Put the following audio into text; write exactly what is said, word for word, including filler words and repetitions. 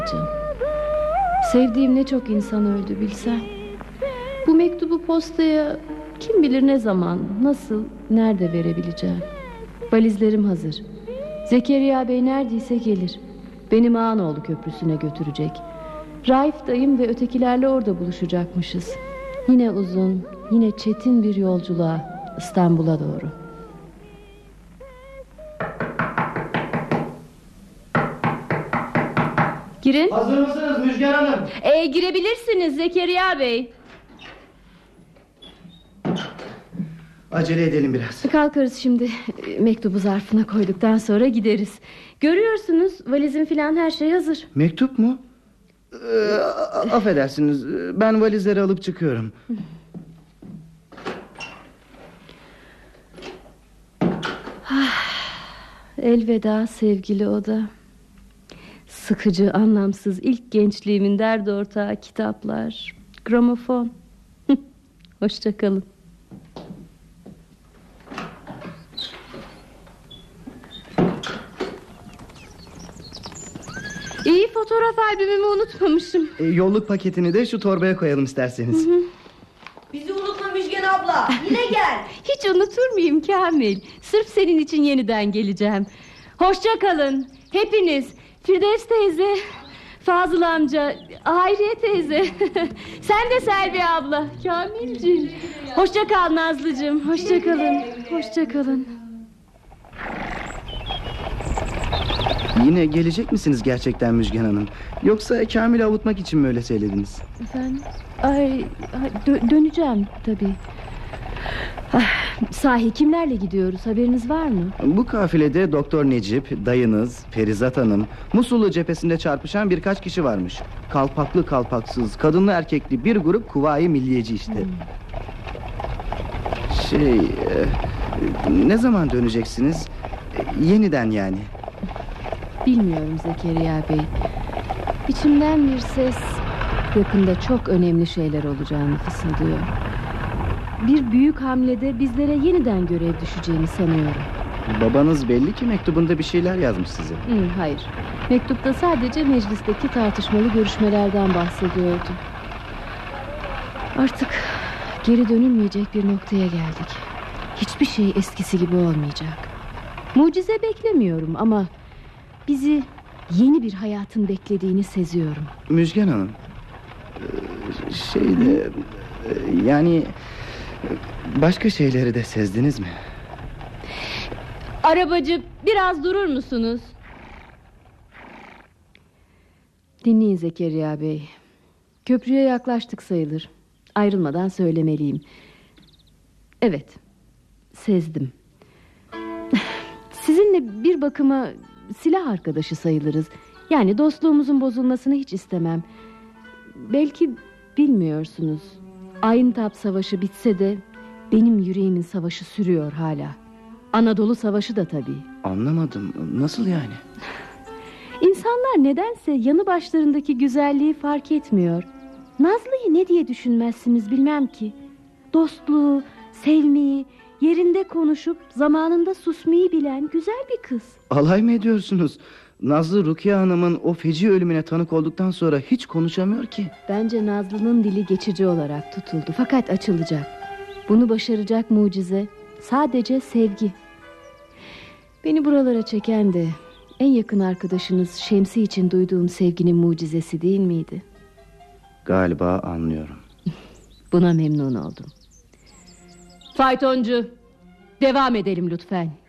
Canım. Sevdiğim ne çok insan öldü bilsen. Bu mektubu postaya kim bilir ne zaman, nasıl, nerede verebileceğim. Valizlerim hazır. Zekeriya Bey neredeyse gelir. Beni Mağanoğlu Köprüsü'ne götürecek. Raif dayım ve ötekilerle orada buluşacakmışız. Yine uzun, yine çetin bir yolculuğa, İstanbul'a doğru. Girin. Hazır mısınız Müjgan Hanım? Ee, girebilirsiniz Zekeriya Bey. Acele edelim biraz. Kalkarız şimdi. Mektubu zarfına koyduktan sonra gideriz. Görüyorsunuz valizin filan her şey hazır. Mektup mu? Ee, affedersiniz, ben valizleri alıp çıkıyorum. Elveda sevgili oda. Sıkıcı, anlamsız ilk gençliğimin derdi ortağı kitaplar, gramofon. Hoşça kalın. İyi, fotoğraf albümümü unutmamışım. E, yolluk paketini de şu torbaya koyalım isterseniz. Hı hı. Bizi unutma Müjgan abla. Yine gel. Hiç unutur muyum Kamil? Sırf senin için yeniden geleceğim. Hoşça kalın hepiniz. Firdevs teyze, Fazıl amca, Hayriye teyze. Sen de Selvi abla, Kamilciğim. Hoşça kal Nazlıcığım. Hoşça kalın. Hoşça kalın. Yine gelecek misiniz gerçekten Müjgan Hanım? Yoksa Kamil'i avutmak için mi öyle söylediniz? Efendim? Ay, dö- döneceğim tabii. Ah, sahi kimlerle gidiyoruz, haberiniz var mı? Bu kafilede Doktor Necip, dayınız, Ferizat Hanım, Musullu cephesinde çarpışan birkaç kişi varmış. Kalpaklı kalpaksız, kadınlı erkekli bir grup Kuvayi Milliyeci işte. Hmm. Şey, e, ne zaman döneceksiniz? E, yeniden yani. Bilmiyorum Zekeriya Bey. İçimden bir ses yakında çok önemli şeyler olacağını fısıldıyor. Bir büyük hamlede bizlere yeniden görev düşeceğini sanıyorum. Babanız belli ki mektubunda bir şeyler yazmış size. Hı, hayır. Mektupta sadece meclisteki tartışmalı görüşmelerden bahsediyordu. Artık geri dönülmeyecek bir noktaya geldik. Hiçbir şey eskisi gibi olmayacak. Mucize beklemiyorum ama bizi yeni bir hayatın beklediğini seziyorum. Müjgan Hanım, şeyde yani başka şeyleri de sezdiniz mi? Arabacı, biraz durur musunuz? Dinleyin Zekeriya Bey. Köprüye yaklaştık sayılır. Ayrılmadan söylemeliyim. Evet, sezdim. Sizinle bir bakıma silah arkadaşı sayılırız. Yani dostluğumuzun bozulmasını hiç istemem. Belki bilmiyorsunuz. Ayntap Savaşı bitse de benim yüreğimin savaşı sürüyor hala. Anadolu Savaşı da tabii. Anlamadım. Nasıl yani? İnsanlar nedense yanı başlarındaki güzelliği fark etmiyor. Nazlı'yı ne diye düşünmezsiniz bilmem ki. Dostluğu, sevmeyi, yerinde konuşup zamanında susmayı bilen güzel bir kız. Alay mı ediyorsunuz? Nazlı Rukiye Hanım'ın o feci ölümüne tanık olduktan sonra hiç konuşamıyor ki. Bence Nazlı'nın dili geçici olarak tutuldu. Fakat açılacak. Bunu başaracak mucize sadece sevgi. Beni buralara çeken de en yakın arkadaşınız Şemsi için duyduğum sevginin mucizesi değil miydi? Galiba anlıyorum. Buna memnun oldum. Faytoncu, devam edelim lütfen.